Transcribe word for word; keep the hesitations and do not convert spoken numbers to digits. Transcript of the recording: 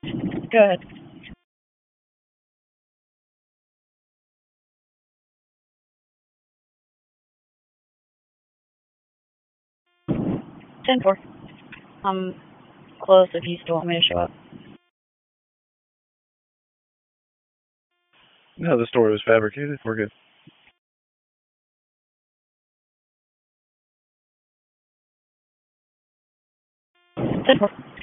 Go ahead. ten four. I'm close if you still want me to show up. No, the story was fabricated. We're good. ten four.